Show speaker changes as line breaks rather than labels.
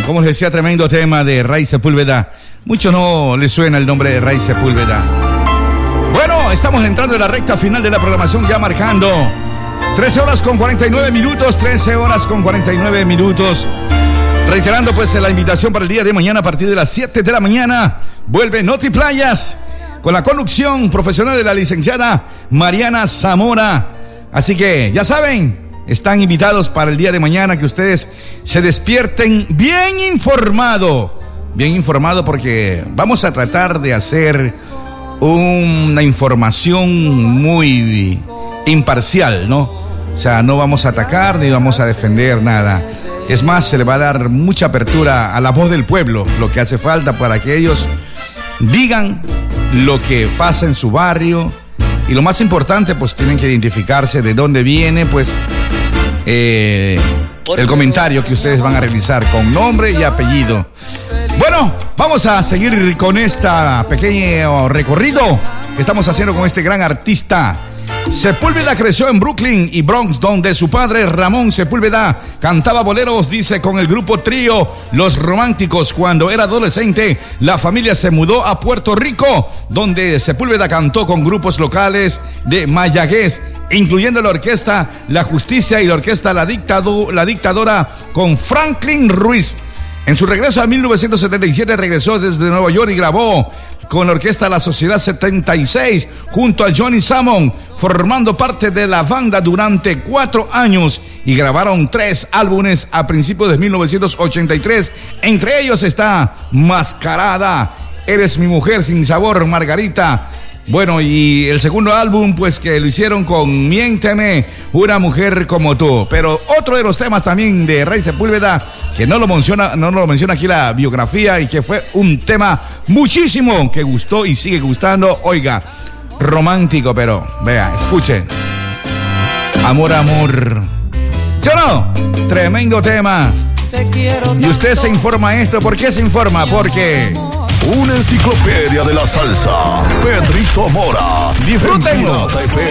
como les decía, tremendo tema de Ray Sepúlveda. Mucho no les suena el nombre de Ray Sepúlveda. Bueno, estamos entrando en la recta final de la programación, ya marcando 13 horas con 49 minutos, 13 horas con 49 minutos. Reiterando pues la invitación para el día de mañana a partir de las 7 de la mañana. Vuelve Noti Playas con la conducción profesional de la licenciada Mariana Zamora. Así que ya saben, están invitados para el día de mañana, que ustedes se despierten bien informado porque vamos a tratar de hacer una información muy imparcial, ¿no? O sea, no vamos a atacar ni vamos a defender nada. Es más, se le va a dar mucha apertura a la voz del pueblo, lo que hace falta para que ellos digan lo que pasa en su barrio. Y lo más importante, pues tienen que identificarse de dónde viene, pues, el comentario que ustedes van a realizar con nombre y apellido. Bueno, vamos a seguir con este pequeño recorrido que estamos haciendo con este gran artista. Sepúlveda creció en Brooklyn y Bronx, donde su padre Ramón Sepúlveda cantaba boleros, dice, con el grupo trío Los Románticos. Cuando era adolescente, la familia se mudó a Puerto Rico, donde Sepúlveda cantó con grupos locales de Mayagüez, incluyendo la orquesta La Justicia y la orquesta La Dictadora con Franklin Ruiz. En su regreso a 1977 regresó desde Nueva York y grabó con la orquesta La Sociedad 76 junto a Johnny Salmon, formando parte de la banda durante 4 años, y grabaron 3 álbumes a principios de 1983. Entre ellos está Mascarada, Eres mi mujer, Sin sabor, Margarita. Bueno, y el segundo álbum, pues, que lo hicieron con Miénteme, Una mujer como tú. Pero otro de los temas también de Ray Sepúlveda, que no lo menciona aquí la biografía, y que fue un tema muchísimo que gustó y sigue gustando. Oiga, romántico, pero vea, escuche. Amor, amor. ¿Sí o no? Tremendo tema. Y usted se informa esto. ¿Por qué se informa? Porque
una enciclopedia de la salsa. Pedrito Mora.
Disfrútenlo.